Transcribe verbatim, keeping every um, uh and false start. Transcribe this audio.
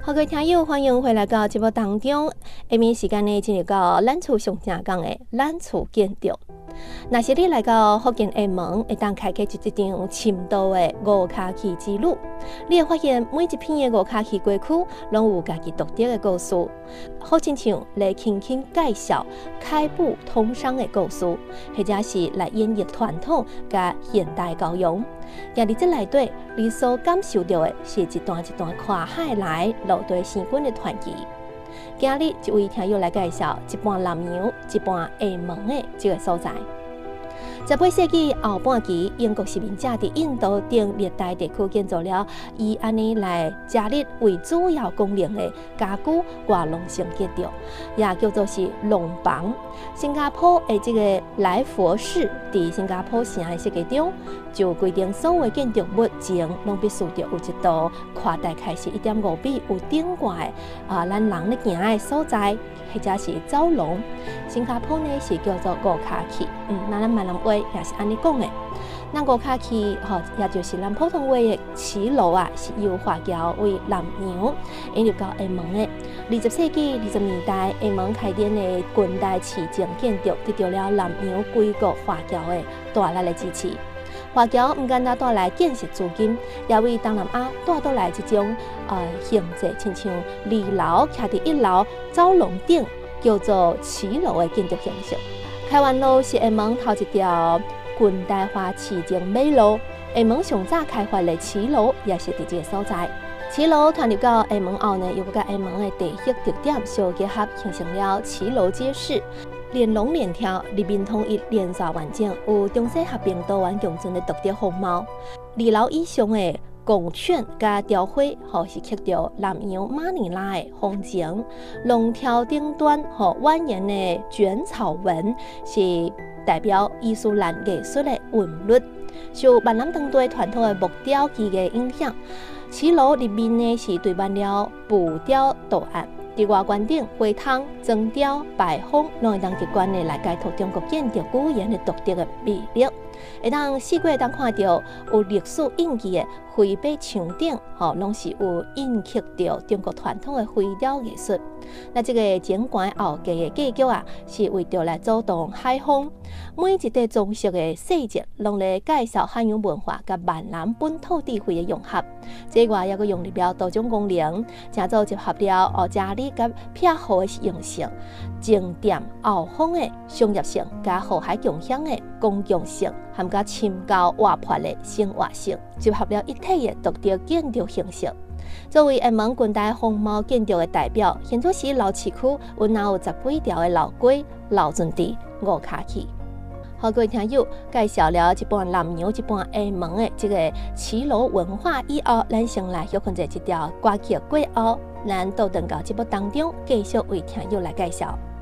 好，各位听友，欢迎回来到节目当中。下面时间呢，进入到咱厝上正讲的咱厝建筑。若是你来到福建厦门，会当开启一场深度的五卡器之旅。你会发现每一片的五卡器街区，拢有家己独特的故事，好亲像来轻轻介绍开埠通商的故事，或者是来演绎传统甲现代交融。今日这内底，你所感受到的是一段一段跨海来陆地生根的传奇。今日一位听友来介绍一半南洋、一半厦门的这个所在。十八世纪后半期，英国殖民者伫印度等热带地区建造了以安尼来加热为主要功能的家居外廊型建筑，也叫做是廊房。新加坡的这个来佛寺伫新加坡城的设计中，就规定所有的建筑物前拢必须要有一道宽大概是一点五米、有顶挂的啊，咱人咧行的所在，或者是走廊。新加坡呢是叫做五卡器，嗯，那咱闽南话也是安尼讲的。那五卡器吼，也就是咱普通话的骑楼啊，是由华侨为南洋引入到厦门的。二十世纪二十年代，厦门开展的近代市政建筑，得到了南洋几个华侨的大力的支持。华侨唔简单带来建设资金，也为东南亚带倒来这种呃形制，亲像二楼徛伫一楼走廊顶，叫做骑楼的建筑形式。开湾路是厦门头一条近代化市政马路，厦门上早开发的骑楼也是伫这个所在。骑楼传入到厦门后呢，又佮厦门的地域特点相结合，形成了骑楼街市。连龙连跳，立面统一，连续完整，有中西合并多元共存的独特风貌。二楼以上的拱券加雕花，吼是刻着南洋马尼拉的风情。龙条顶端吼蜿蜒的卷草纹，是代表伊斯兰艺术的纹律，受闽南当地传统的木雕技艺影响。骑楼入面呢是堆满了浮雕图案。伫外观顶，花窗、装雕、摆风，拢会当直观的来解读中国建筑语言的独特的魅力。会当四过当看到有历史印记的灰白墙顶，吼，拢是有印刻着中国传统的灰雕艺术。那这个景观后街的格局啊，是为着来阻挡海风。每一块装饰的细节，拢来介绍汉语文化甲闽南本土智慧的融合。这外也佮用入了多种功能，正做结合了哦家里甲撇号的用性、静电后风的商业性，加河海共享的公共性，含甲深厚活泼的生活性，结合了一体的独特建筑形式。作为厦门近代风貌建筑的代表，现在是老市区有哪有十几条的老街、老阵地、五卡器。好，各位听友，介绍了一半南洋、一半厦门的这个骑楼文化以后，咱先来休困在一条歌曲过后，咱倒转到节目当中，继续为听友来介绍。